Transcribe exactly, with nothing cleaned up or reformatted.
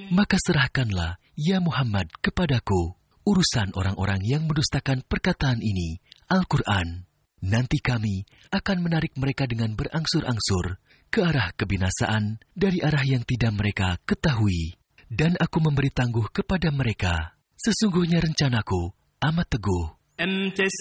Maka serahkanlah, ya Muhammad, kepadaku urusan orang-orang yang mendustakan perkataan ini, Al-Quran. Nanti kami akan menarik mereka dengan berangsur-angsur ke arah kebinasaan dari arah yang tidak mereka ketahui. Dan aku memberi tangguh kepada mereka. Sesungguhnya rencanaku amat teguh.